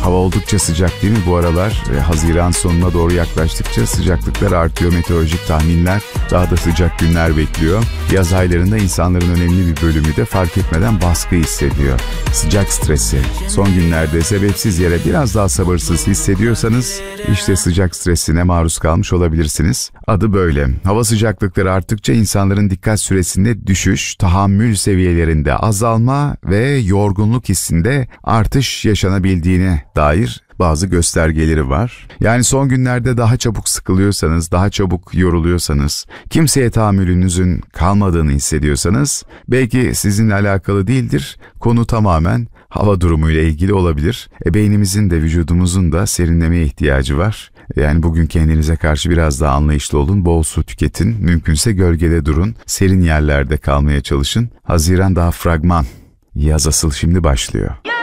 Hava oldukça sıcak değil mi bu aralar? Haziran sonuna doğru yaklaştıkça sıcaklıklar artıyor. Meteorolojik tahminler daha da sıcak günler bekliyor. Yaz aylarında insanların önemli bir bölümü de fark etmeden baskı hissediyor. Sıcak stresi. Son günlerde sebepsiz yere biraz daha sabırsız hissediyorsanız işte sıcak stresine maruz kalmış olabilirsiniz. Adı böyle. Hava sıcaklıkları arttıkça insanların dikkat süresinde düşüş, tahammül seviyelerinde azalma ve yorgunluk hissinde artış yaşanabildiğine dair bazı göstergeleri var. Yani son günlerde daha çabuk sıkılıyorsanız, daha çabuk yoruluyorsanız, kimseye tahammülünüzün kalmadığını hissediyorsanız belki sizinle alakalı değildir. Konu tamamen hava durumuyla ilgili olabilir. Beynimizin de vücudumuzun da serinlemeye ihtiyacı var. Yani bugün kendinize karşı biraz daha anlayışlı olun, bol su tüketin, mümkünse gölgede durun, serin yerlerde kalmaya çalışın. Haziran daha fragman, yaz asıl şimdi başlıyor.